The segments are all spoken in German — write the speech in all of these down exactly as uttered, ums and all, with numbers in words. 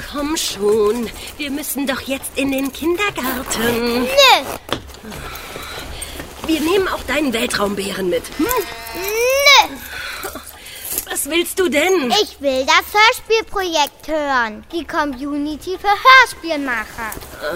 komm schon. Wir müssen doch jetzt in den Kindergarten. Nö. Wir nehmen auch deinen Weltraumbären mit. Hm? Nö. Was willst du denn? Ich will das Hörspielprojekt hören. Die Community für Hörspielmacher.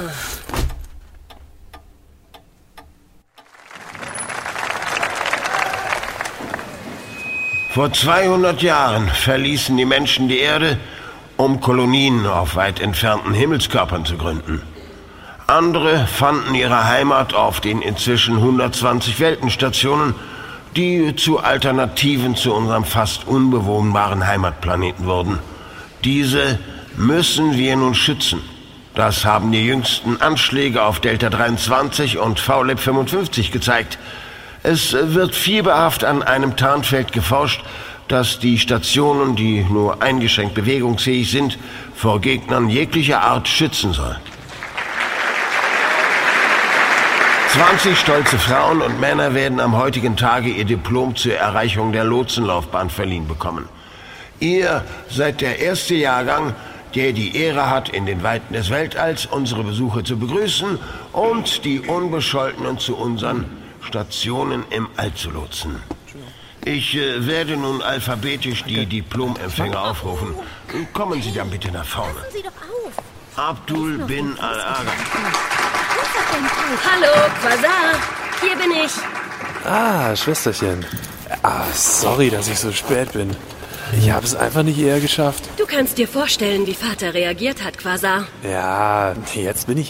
Vor zweihundert Jahren verließen die Menschen die Erde, um Kolonien auf weit entfernten Himmelskörpern zu gründen. Andere fanden ihre Heimat auf den inzwischen hundertzwanzig Weltenstationen, die zu Alternativen zu unserem fast unbewohnbaren Heimatplaneten wurden. Diese müssen wir nun schützen. Das haben die jüngsten Anschläge auf Delta dreiundzwanzig und V L E B fünfundfünfzig gezeigt. Es wird fieberhaft an einem Tarnfeld geforscht, das die Stationen, die nur eingeschränkt bewegungsfähig sind, vor Gegnern jeglicher Art schützen soll. zwanzig stolze Frauen und Männer werden am heutigen Tage ihr Diplom zur Erreichung der Lotsenlaufbahn verliehen bekommen. Ihr seid der erste Jahrgang, der die Ehre hat, in den Weiten des Weltalls unsere Besucher zu begrüßen und die Unbescholtenen zu unseren Stationen im All zu lotsen. Ich äh, werde nun alphabetisch die Diplomempfänger aufrufen. Kommen Sie dann bitte nach vorne. Passen Sie doch auf. Abdul bin Al-Aga. Hallo, Quasar. Hier bin ich. Ah, Schwesterchen. Ah, sorry, dass ich so spät bin. Ich habe es einfach nicht eher geschafft. Du kannst dir vorstellen, wie Vater reagiert hat, Quasar. Ja, jetzt bin ich